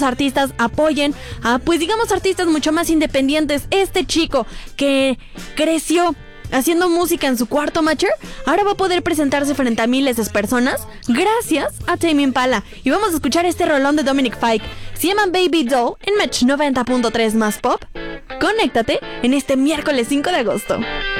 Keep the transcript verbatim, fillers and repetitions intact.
estos artistas apoyen a, pues digamos, artistas mucho más independientes. Este chico que creció haciendo música en su cuarto, Matcher, ahora va a poder presentarse frente a miles de personas gracias a Tame Impala. Y vamos a escuchar este rolón de Dominic Fike. Se llama Baby Doll en Match noventa punto tres más pop. Conéctate en este miércoles cinco de agosto.